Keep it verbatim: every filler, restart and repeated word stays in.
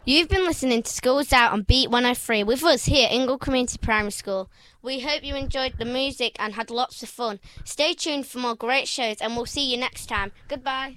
You've been listening to Schools Out on Beat one oh three with us here at Ingle Community Primary School. We hope you enjoyed the music and had lots of fun. Stay tuned for more great shows and we'll see you next time. Goodbye.